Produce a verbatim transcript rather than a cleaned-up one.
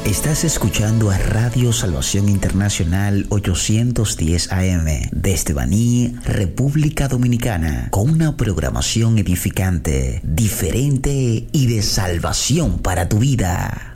Estás escuchando a Radio Salvación Internacional ochocientos diez A M desde Baní, República Dominicana, con una programación edificante, diferente y de salvación para tu vida.